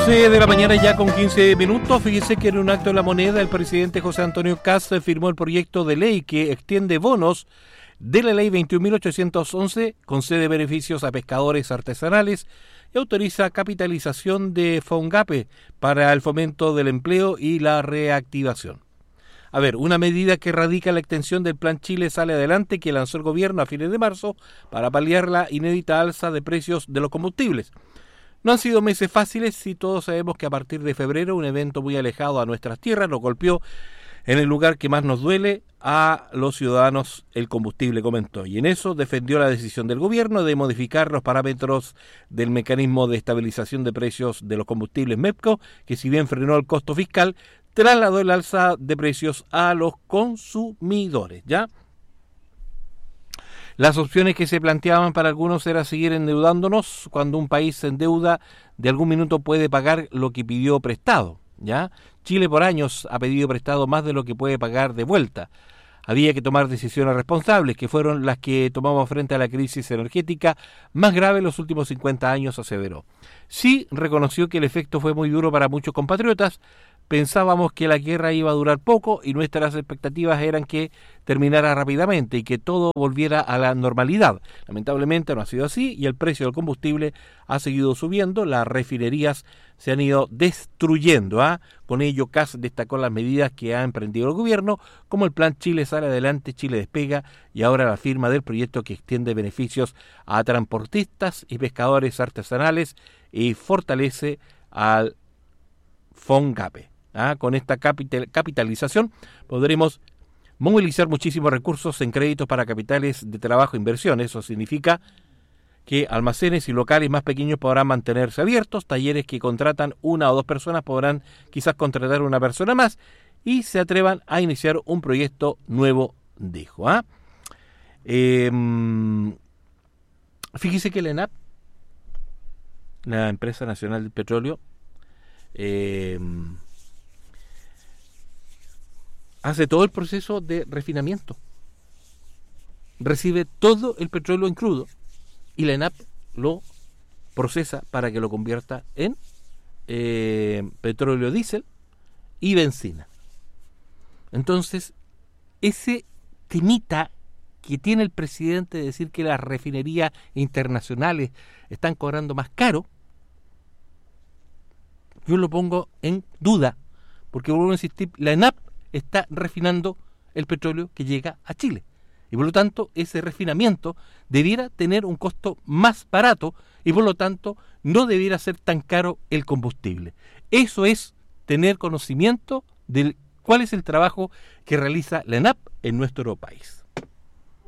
11 de la mañana ya con 15 minutos. Fíjese que en un acto de La Moneda el presidente José Antonio Kast firmó el proyecto de ley que extiende bonos de la ley 21.811, concede beneficios a pescadores artesanales y autoriza capitalización de FONGAPE para el fomento del empleo y la reactivación. A ver, una medida que radica en la extensión del Plan Chile Sale Adelante que lanzó el gobierno a fines de marzo para paliar la inédita alza de precios de los combustibles. No han sido meses fáciles y todos sabemos que a partir de febrero un evento muy alejado a nuestras tierras nos golpeó en el lugar que más nos duele a los ciudadanos, el combustible, comentó. Y en eso defendió la decisión del gobierno de modificar los parámetros del mecanismo de estabilización de precios de los combustibles MEPCO, que si bien frenó el costo fiscal, trasladó el alza de precios a los consumidores, ¿ya? Las opciones que se planteaban para algunos era seguir endeudándonos. Cuando un país se endeuda, de algún minuto puede pagar lo que pidió prestado, ¿ya? Chile por años ha pedido prestado más de lo que puede pagar de vuelta. Había que tomar decisiones responsables, que fueron las que tomamos frente a la crisis energética más grave en los últimos 50 años, aseveró. Sí reconoció que el efecto fue muy duro para muchos compatriotas. Pensábamos que la guerra iba a durar poco y nuestras expectativas eran que terminara rápidamente y que todo volviera a la normalidad. Lamentablemente no ha sido así y el precio del combustible ha seguido subiendo, las refinerías se han ido destruyendo. Con ello, Kast destacó las medidas que ha emprendido el gobierno, como el Plan Chile Sale Adelante, Chile Despega y ahora la firma del proyecto que extiende beneficios a transportistas y pescadores artesanales y fortalece al FONGAPE. Con esta capitalización podremos movilizar muchísimos recursos en créditos para capitales de trabajo e inversión. Eso significa que almacenes y locales más pequeños podrán mantenerse abiertos, talleres que contratan una o dos personas podrán quizás contratar una persona más y se atrevan a iniciar un proyecto nuevo, dijo. Fíjese que la ENAP, la Empresa Nacional del Petróleo, hace todo el proceso de refinamiento, recibe todo el petróleo en crudo y la ENAP lo procesa para que lo convierta en petróleo diésel y benzina. Entonces, ese temita que tiene el presidente de decir que las refinerías internacionales están cobrando más caro, yo lo pongo en duda, porque vuelvo a insistir, la ENAP está refinando el petróleo que llega a Chile. Y por lo tanto, ese refinamiento debiera tener un costo más barato y por lo tanto no debiera ser tan caro el combustible. Eso es tener conocimiento de cuál es el trabajo que realiza la ENAP en nuestro país.